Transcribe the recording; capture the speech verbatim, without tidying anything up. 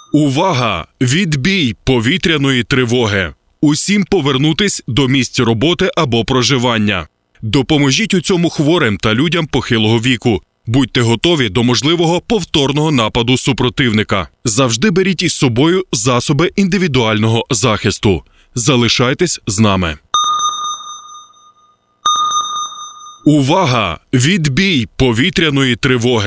Увага! Відбій повітряної тривоги! Усім повернутись до місць роботи або проживання. Допоможіть у цьому хворим та людям похилого віку. Будьте готові до можливого повторного нападу супротивника. Завжди беріть із собою засоби індивідуального захисту. Залишайтесь з нами. Увага! Відбій повітряної тривоги!